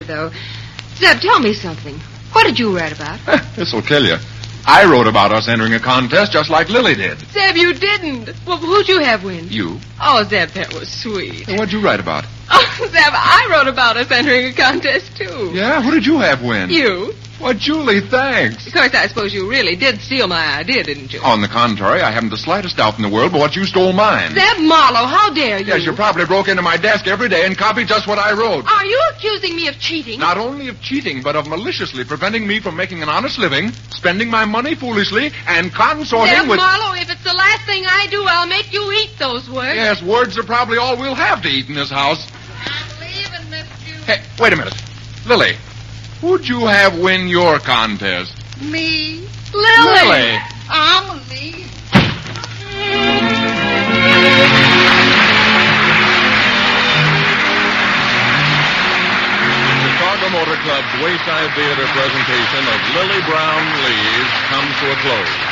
though. Zeb, tell me something. What did you write about? This'll kill you. I wrote about us entering a contest just like Lily did. Zeb, you didn't. Well, who'd you have win? You. Oh, Zeb, that was sweet. And what'd you write about? Oh, Zeb, I wrote about us entering a contest, too. Yeah? Who did you have win? You. Well, Julie, thanks. Of course, I suppose you really did steal my idea, didn't you? On the contrary, I haven't the slightest doubt in the world but what you stole mine. Zeb Marlowe, how dare you? Yes, you probably broke into my desk every day and copied just what I wrote. Are you accusing me of cheating? Not only of cheating, but of maliciously preventing me from making an honest living, spending my money foolishly, and consorting Zeb with... Marlowe, if it's the last thing I do, I'll make you eat those words. Yes, words are probably all we'll have to eat in this house. I'm leaving, Miss Julie. Hey, wait a minute. Lily, who'd you have win your contest? Me. Lily. I'm leaving. Chicago Motor Club's Wayside Theater presentation of Lily Brown Leaves comes to a close.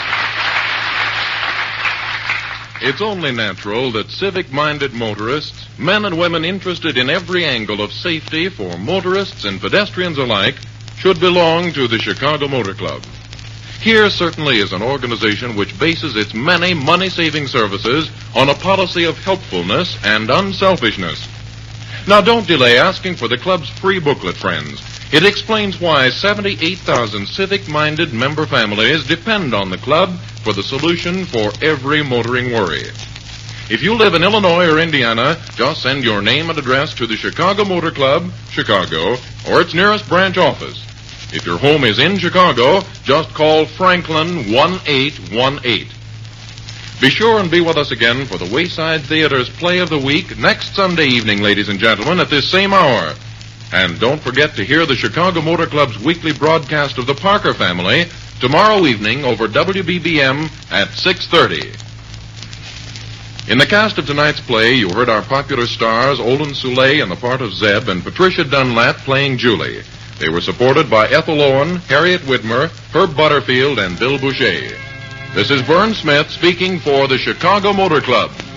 It's only natural that civic-minded motorists, men and women interested in every angle of safety for motorists and pedestrians alike, should belong to the Chicago Motor Club. Here certainly is an organization which bases its many money-saving services on a policy of helpfulness and unselfishness. Now, don't delay asking for the club's free booklet, friends. It explains why 78,000 civic-minded member families depend on the club for the solution for every motoring worry. If you live in Illinois or Indiana, just send your name and address to the Chicago Motor Club, Chicago, or its nearest branch office. If your home is in Chicago, just call Franklin 1818. Be sure and be with us again for the Wayside Theater's Play of the Week next Sunday evening, ladies and gentlemen, at this same hour. And don't forget to hear the Chicago Motor Club's weekly broadcast of the Parker Family tomorrow evening over WBBM at 6:30. In the cast of tonight's play, you heard our popular stars Olin Soule in the part of Zeb and Patricia Dunlap playing Julie. They were supported by Ethel Owen, Harriet Widmer, Herb Butterfield, and Bill Boucher. This is Vern Smith speaking for the Chicago Motor Club.